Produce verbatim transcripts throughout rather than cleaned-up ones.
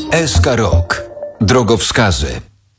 S K Rock. Drogowskazy.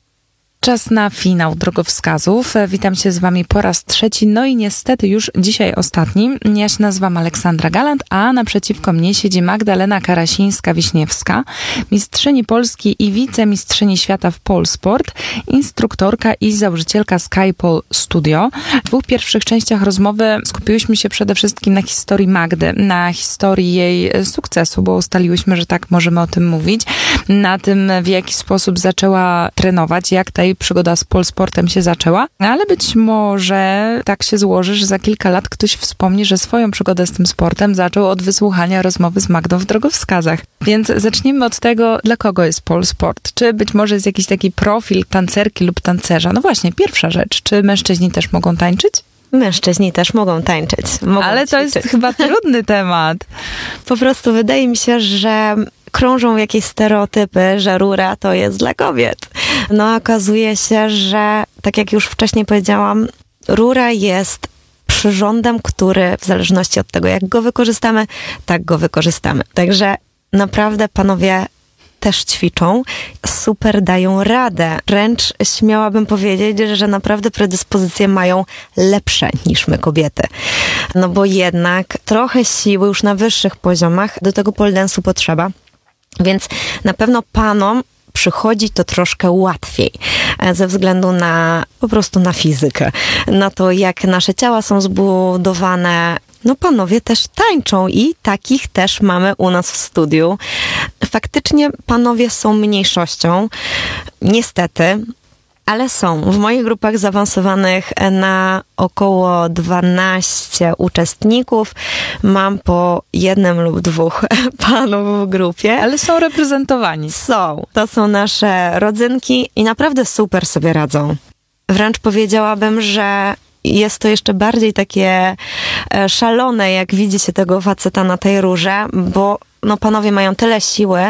Czas na finał drogowskazów. Witam się z wami po raz trzeci, no i niestety już dzisiaj ostatni. Ja się nazywam Aleksandra Galant, a naprzeciwko mnie siedzi Magdalena Karasińska-Wiśniewska, mistrzyni Polski i wicemistrzyni świata w Polsport, instruktorka i założycielka Skypole Studio. W dwóch pierwszych częściach rozmowy skupiłyśmy się przede wszystkim na historii Magdy, na historii jej sukcesu, bo ustaliłyśmy, że tak możemy o tym mówić, na tym, w jaki sposób zaczęła trenować, jak ta jej przygoda z Polsportem się zaczęła, ale być może tak się złoży, że za kilka lat ktoś wspomni, że swoją przygodę z tym sportem zaczął od wysłuchania rozmowy z Magdą w drogowskazach. Więc zacznijmy od tego, dla kogo jest Polsport? Czy być może jest jakiś taki profil tancerki lub tancerza? No właśnie, pierwsza rzecz. Czy mężczyźni też mogą tańczyć? Mężczyźni też mogą tańczyć. Mogą ale to ćwiczyć. Jest chyba trudny temat. Po prostu wydaje mi się, że krążą jakieś stereotypy, że rura to jest dla kobiet. No okazuje się, że tak jak już wcześniej powiedziałam, rura jest przyrządem, który w zależności od tego, jak go wykorzystamy, tak go wykorzystamy. Także naprawdę panowie też ćwiczą, super dają radę. Wręcz śmiałabym powiedzieć, że naprawdę predyspozycje mają lepsze niż my kobiety. No bo jednak trochę siły już na wyższych poziomach do tego pole dance'u potrzeba. Więc na pewno panom przychodzi to troszkę łatwiej ze względu na po prostu na fizykę, na to, jak nasze ciała są zbudowane. No panowie też tańczą i takich też mamy u nas w studiu. Faktycznie panowie są mniejszością, niestety, ale są. W moich grupach zaawansowanych na około dwanaście uczestników mam po jednym lub dwóch panów w grupie. Ale są reprezentowani. Są. To są nasze rodzynki i naprawdę super sobie radzą. Wręcz powiedziałabym, że jest to jeszcze bardziej takie szalone, jak widzi się tego faceta na tej rurze, bo no, panowie mają tyle siły,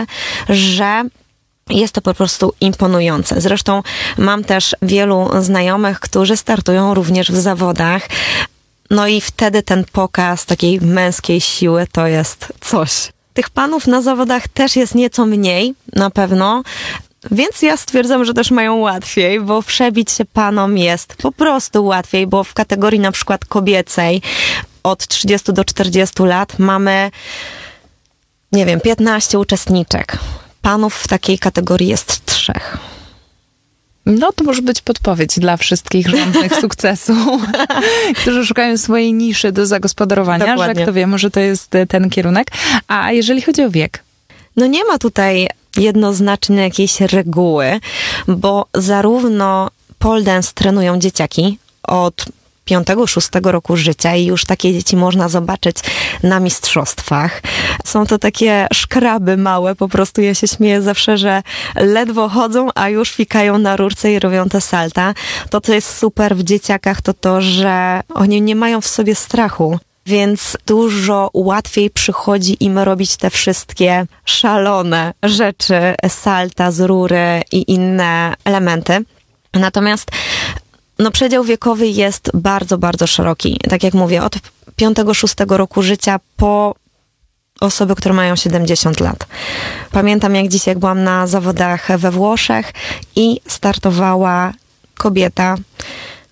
że jest to po prostu imponujące. Zresztą mam też wielu znajomych, którzy startują również w zawodach. No i wtedy ten pokaz takiej męskiej siły to jest coś. Tych panów na zawodach też jest nieco mniej, na pewno. Więc ja stwierdzam, że też mają łatwiej, bo przebić się panom jest po prostu łatwiej, bo w kategorii na przykład kobiecej od trzydziestu do czterdziestu lat mamy, nie wiem, piętnaście uczestniczek. Panów w takiej kategorii jest trzech. No to może być podpowiedź dla wszystkich żądnych sukcesu, którzy szukają swojej niszy do zagospodarowania, Dokładnie. że kto wie, może to jest ten kierunek. A jeżeli chodzi o wiek? No nie ma tutaj jednoznacznej jakiejś reguły, bo zarówno pole dance trenują dzieciaki od piątego, szóstego roku życia i już takie dzieci można zobaczyć na mistrzostwach. Są to takie szkraby małe, po prostu ja się śmieję zawsze, że ledwo chodzą, a już fikają na rurce i robią te salta. To, co jest super w dzieciakach, to to, że oni nie mają w sobie strachu. Więc dużo łatwiej przychodzi im robić te wszystkie szalone rzeczy, salta z rury i inne elementy. Natomiast no, przedział wiekowy jest bardzo, bardzo szeroki. Tak jak mówię, od piątego, szóstego roku życia po osoby, które mają siedemdziesiąt lat. Pamiętam jak dziś, jak byłam na zawodach we Włoszech i startowała kobieta